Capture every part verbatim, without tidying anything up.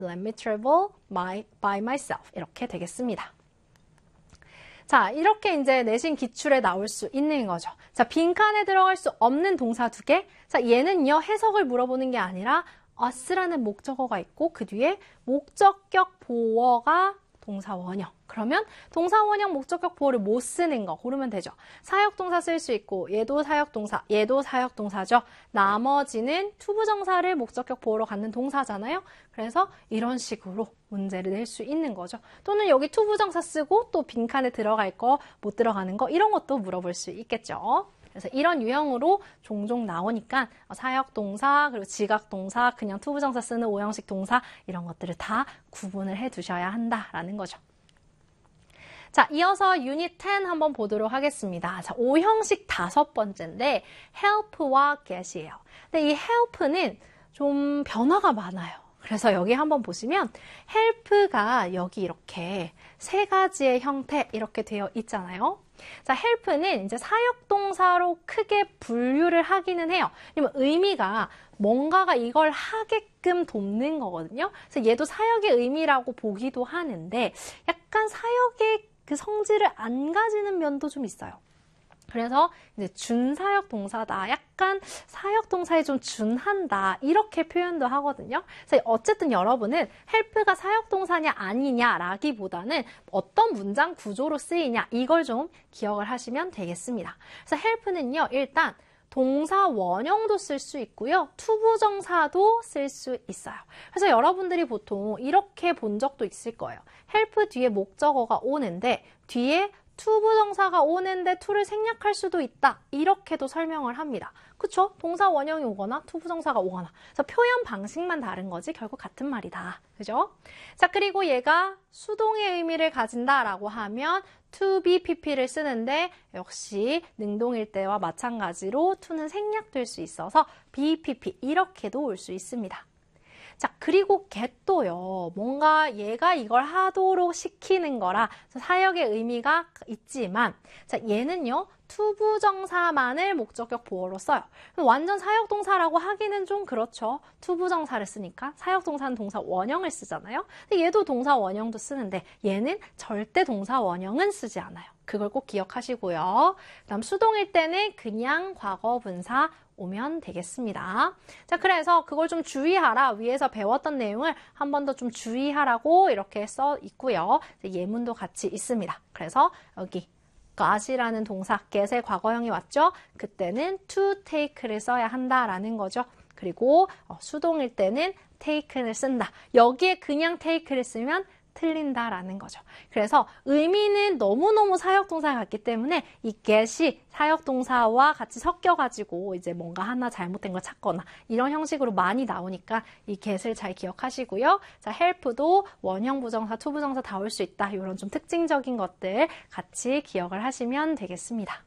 let me travel my, by myself. 이렇게 되겠습니다. 자, 이렇게 이제 내신 기출에 나올 수 있는 거죠. 자, 빈칸에 들어갈 수 없는 동사 두 개. 자, 얘는요, 해석을 물어보는 게 아니라 us라는 목적어가 있고 그 뒤에 목적격 보어가 동사 원형. 그러면 동사 원형 목적격 보어를 못 쓰는 거 고르면 되죠. 사역동사 쓸 수 있고 얘도 사역동사, 얘도 사역동사죠. 나머지는 투부정사를 목적격 보어로 갖는 동사잖아요. 그래서 이런 식으로 문제를 낼 수 있는 거죠. 또는 여기 투부정사 쓰고 또 빈칸에 들어갈 거, 못 들어가는 거 이런 것도 물어볼 수 있겠죠. 그래서 이런 유형으로 종종 나오니까 사역동사, 그리고 지각동사, 그냥 투부정사 쓰는 오형식 동사 이런 것들을 다 구분을 해 두셔야 한다라는 거죠. 자, 이어서 유닛 십 한번 보도록 하겠습니다. 자, 오형식 다섯 번째인데 help와 get이에요. 근데 이 help는 좀 변화가 많아요. 그래서 여기 한번 보시면 help가 여기 이렇게 세 가지의 형태 이렇게 되어 있잖아요. 자, help는 이제 사역동사로 크게 분류를 하기는 해요. 왜냐면 의미가 뭔가가 이걸 하게끔 돕는 거거든요. 그래서 얘도 사역의 의미라고 보기도 하는데 약간 사역의 그 성질을 안 가지는 면도 좀 있어요. 그래서 이제 준사역 동사다. 약간 사역 동사에 좀 준한다. 이렇게 표현도 하거든요. 그래서 어쨌든 여러분은 help가 사역 동사냐 아니냐라기보다는 어떤 문장 구조로 쓰이냐 이걸 좀 기억을 하시면 되겠습니다. 그래서 help는요. 일단 동사 원형도 쓸 수 있고요. 투부정사도 쓸 수 있어요. 그래서 여러분들이 보통 이렇게 본 적도 있을 거예요. help 뒤에 목적어가 오는데 뒤에 투부정사가 오는데 to를 생략할 수도 있다. 이렇게도 설명을 합니다. 그쵸? 동사 원형이 오거나 투부정사가 오거나. 그래서 표현 방식만 다른 거지 결국 같은 말이다. 그죠? 자, 그리고 얘가 수동의 의미를 가진다라고 하면 to be pp를 쓰는데 역시 능동일 때와 마찬가지로 to는 생략될 수 있어서 be pp 이렇게도 올 수 있습니다. 자, 그리고 get도요. 뭔가 얘가 이걸 하도록 시키는 거라 사역의 의미가 있지만 자, 얘는요. 투부정사만을 목적격 보어로 써요. 완전 사역동사라고 하기는 좀 그렇죠. 투부정사를 쓰니까 사역동사는 동사 원형을 쓰잖아요. 근데 얘도 동사 원형도 쓰는데 얘는 절대 동사 원형은 쓰지 않아요. 그걸 꼭 기억하시고요. 그다음 수동일 때는 그냥 과거 분사 오면 되겠습니다. 자, 그래서 그걸 좀 주의하라. 위에서 배웠던 내용을 한 번 더 좀 주의하라고 이렇게 써 있고요. 예문도 같이 있습니다. 그래서 여기 got이라는 동사, get의 과거형이 왔죠? 그때는 to take를 써야 한다라는 거죠. 그리고 어, 수동일 때는 take를 쓴다. 여기에 그냥 take를 쓰면 틀린다라는 거죠. 그래서 의미는 너무너무 사역동사 같기 때문에 이 get이 사역동사와 같이 섞여가지고 이제 뭔가 하나 잘못된 걸 찾거나 이런 형식으로 많이 나오니까 이 get을 잘 기억하시고요. 자, help도 원형 부정사, 투부정사 다 올 수 있다. 이런 좀 특징적인 것들 같이 기억을 하시면 되겠습니다.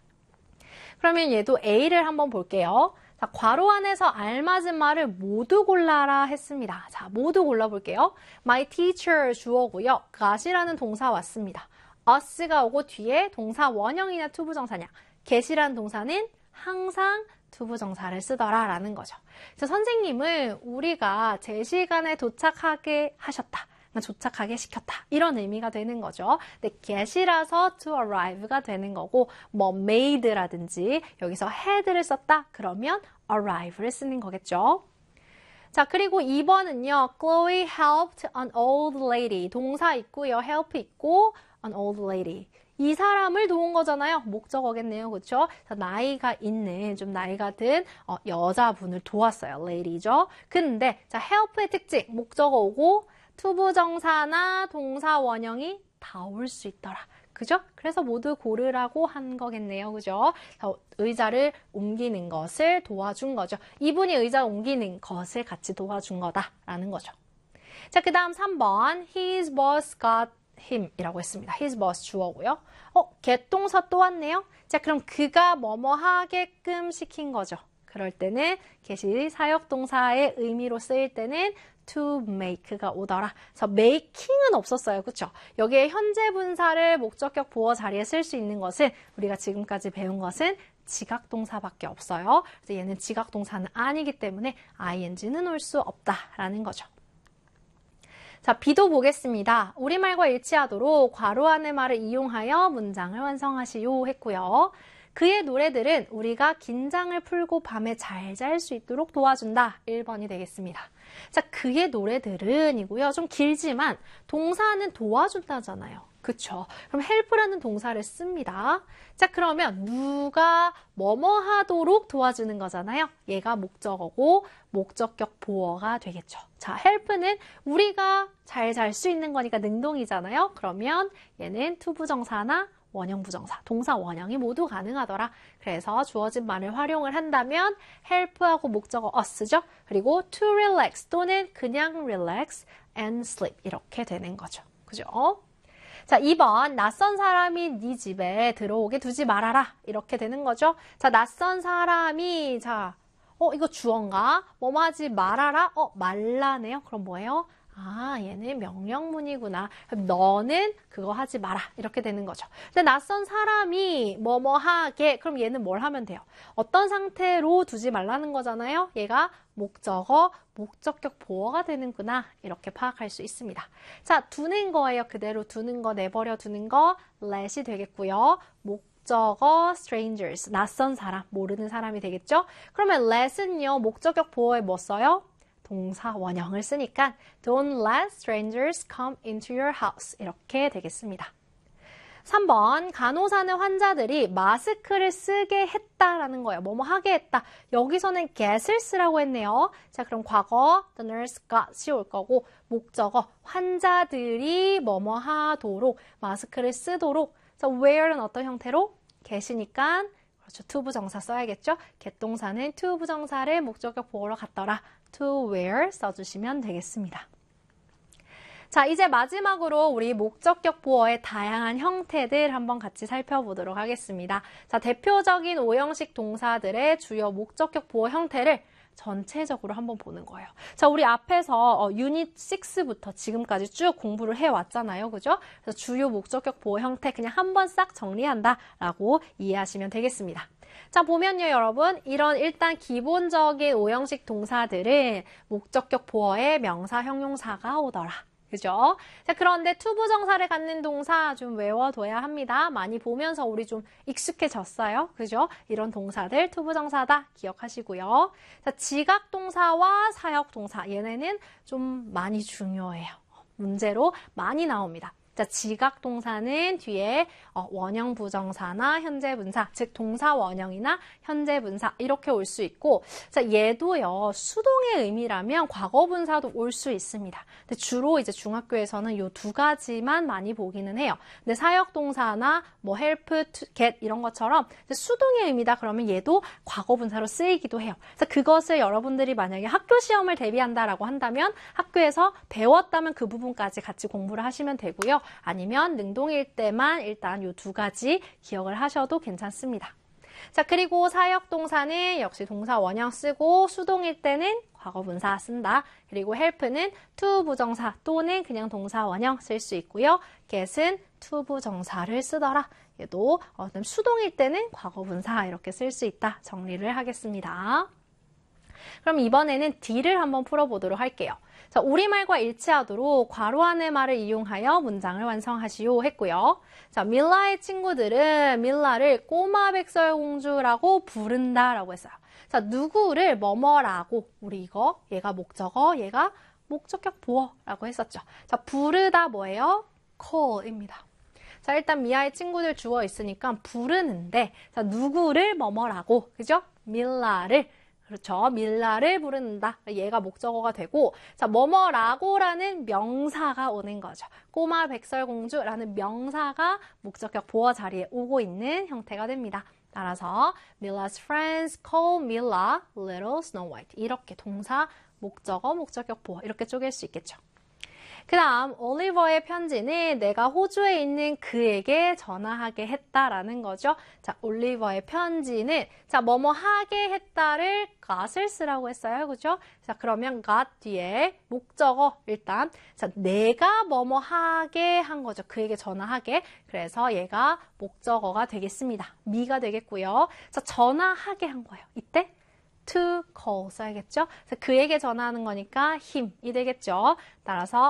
그러면 얘도 A를 한번 볼게요. 자, 괄호 안에서 알맞은 말을 모두 골라라 했습니다. 자, 모두 골라볼게요. My teacher 주어고요. got이라는 동사 왔습니다. us가 오고 뒤에 동사 원형이냐 투부정사냐. get이라는 동사는 항상 투부정사를 쓰더라 라는 거죠. 그래서 선생님은 우리가 제 시간에 도착하게 하셨다. 도착하게 시켰다. 이런 의미가 되는 거죠. 근데 get이라서 to arrive가 되는 거고 뭐 made라든지 여기서 had를 썼다. 그러면 arrive를 쓰는 거겠죠. 자, 그리고 이 번은요. Chloe helped an old lady. 동사 있고요. help 있고 an old lady. 이 사람을 도운 거잖아요. 목적어겠네요. 그렇죠? 나이가 있는 좀 나이가 든 어, 여자분을 도왔어요. lady죠. 근데 자, help의 특징 목적어 오고 투부정사나 동사 원형이 다 올 수 있더라. 그죠? 그래서 모두 고르라고 한 거겠네요. 그죠? 의자를 옮기는 것을 도와준 거죠. 이분이 의자 옮기는 것을 같이 도와준 거다라는 거죠. 자, 그 다음 삼 번 His boss got him 이라고 했습니다. His boss 주어고요. 어, get 동사 또 왔네요. 자, 그럼 그가 뭐뭐 하게끔 시킨 거죠. 그럴 때는 get이 사역동사의 의미로 쓰일 때는 to make가 오더라. 그래서 making은 없었어요. 그렇죠? 여기에 현재 분사를 목적격 보어 자리에 쓸 수 있는 것은 우리가 지금까지 배운 것은 지각동사밖에 없어요. 그래서 얘는 지각동사는 아니기 때문에 ing는 올 수 없다라는 거죠. 자, B도 보겠습니다. 우리말과 일치하도록 괄호 안의 말을 이용하여 문장을 완성하시오 했고요. 그의 노래들은 우리가 긴장을 풀고 밤에 잘 잘 수 있도록 도와준다. 일 번이 되겠습니다. 자, 그의 노래들은 이고요. 좀 길지만 동사는 도와준다잖아요. 그쵸? 그럼 help라는 동사를 씁니다. 자, 그러면 누가 뭐뭐 하도록 도와주는 거잖아요. 얘가 목적어고 목적격 보어가 되겠죠. 자, help는 우리가 잘 잘 수 있는 거니까 능동이잖아요. 그러면 얘는 투부정사나 원형 부정사, 동사 원형이 모두 가능하더라. 그래서 주어진 말을 활용을 한다면 help하고 목적어 us죠. 그리고 to relax 또는 그냥 relax and sleep 이렇게 되는 거죠. 그죠? 자, 이 번 낯선 사람이 네 집에 들어오게 두지 말아라. 이렇게 되는 거죠. 자, 낯선 사람이 자, 어 이거 주어인가? 뭐뭐 하지 말아라? 어 말라네요. 그럼 뭐예요? 아, 얘는 명령문이구나. 그럼 너는 그거 하지 마라. 이렇게 되는 거죠. 근데 낯선 사람이 뭐뭐 하게, 그럼 얘는 뭘 하면 돼요? 어떤 상태로 두지 말라는 거잖아요. 얘가 목적어, 목적격 보어가 되는구나. 이렇게 파악할 수 있습니다. 자, 두는 거예요. 그대로 두는 거, 내버려 두는 거, let이 되겠고요. 목적어, strangers, 낯선 사람, 모르는 사람이 되겠죠? 그러면 let은요, 목적격 보어에 뭐 써요? 동사 원형을 쓰니까 Don't let strangers come into your house 이렇게 되겠습니다. 삼 번 간호사는 환자들이 마스크를 쓰게 했다라는 거예요. 뭐뭐 하게 했다. 여기서는 get을 쓰라고 했네요. 자, 그럼 과거 the nurse got이 올 거고 목적어 환자들이 뭐뭐 하도록 마스크를 쓰도록 자, wear는 어떤 형태로? get이니까 그렇죠. to 부정사 써야겠죠. get 동사는 to 부정사를 목적격 보어로 갖더라. to wear 써주시면 되겠습니다. 자, 이제 마지막으로 우리 목적격 보어의 다양한 형태들 한번 같이 살펴보도록 하겠습니다. 자, 대표적인 오형식 동사들의 주요 목적격 보어 형태를 전체적으로 한번 보는 거예요. 자, 우리 앞에서 어, 유닛 식스부터 지금까지 쭉 공부를 해왔잖아요. 그죠? 그래서 주요 목적격 보어 형태 그냥 한번 싹 정리한다라고 이해하시면 되겠습니다. 자, 보면요, 여러분. 이런 일단 기본적인 오형식 동사들은 목적격 보어에 명사, 형용사가 오더라. 그죠? 자, 그런데 투부정사를 갖는 동사 좀 외워둬야 합니다. 많이 보면서 우리 좀 익숙해졌어요. 그죠? 이런 동사들 투부정사다 기억하시고요. 자, 지각동사와 사역동사 얘네는 좀 많이 중요해요. 문제로 많이 나옵니다. 자, 지각동사는 뒤에 어, 원형 부정사나 현재 분사, 즉 동사 원형이나 현재 분사 이렇게 올 수 있고 자, 얘도요. 수동의 의미라면 과거 분사도 올 수 있습니다. 근데 주로 이제 중학교에서는 이 두 가지만 많이 보기는 해요. 근데 사역동사나 뭐 help, to, get 이런 것처럼 수동의 의미다 그러면 얘도 과거 분사로 쓰이기도 해요. 그래서 그것을 여러분들이 만약에 학교 시험을 대비한다라고 한다면 학교에서 배웠다면 그 부분까지 같이 공부를 하시면 되고요. 아니면 능동일 때만 일단 이 두 가지 기억을 하셔도 괜찮습니다. 자, 그리고 사역동사는 역시 동사 원형 쓰고 수동일 때는 과거 분사 쓴다. 그리고 help는 to 부정사 또는 그냥 동사 원형 쓸 수 있고요. get은 to 부정사를 쓰더라. 얘도 수동일 때는 과거 분사 이렇게 쓸 수 있다. 정리를 하겠습니다. 그럼 이번에는 D를 한번 풀어보도록 할게요. 자, 우리말과 일치하도록 괄호 안의 말을 이용하여 문장을 완성하시오 했고요. 자, 밀라의 친구들은 밀라를 꼬마 백설공주라고 부른다라고 했어요. 자, 누구를 뭐뭐라고 우리 이거 얘가 목적어, 얘가 목적격 보어라고 했었죠. 자, 부르다 뭐예요? call입니다. 자, 일단 미아의 친구들 주어 있으니까 부르는데 자, 누구를 뭐뭐라고 그죠? 밀라를 그렇죠. 밀라를 부른다. 얘가 목적어가 되고 자, 뭐뭐라고라는 명사가 오는 거죠. 꼬마 백설공주라는 명사가 목적격 보어 자리에 오고 있는 형태가 됩니다. 따라서 Milla's friends call Milla Little Snow White. 이렇게 동사, 목적어, 목적격 보어 이렇게 쪼갤 수 있겠죠. 그 다음 올리버의 편지는 내가 호주에 있는 그에게 전화하게 했다라는 거죠. 자, 올리버의 편지는 자, 뭐뭐 하게 했다를 got을 쓰라고 했어요. 그죠? 자, 그러면 got 뒤에 목적어 일단 자, 내가 뭐뭐 하게 한 거죠. 그에게 전화하게. 그래서 얘가 목적어가 되겠습니다. me가 되겠고요. 자, 전화하게 한 거예요. 이때 to call 써야겠죠? 그래서 그에게 전화하는 거니까 힘이 되겠죠. 따라서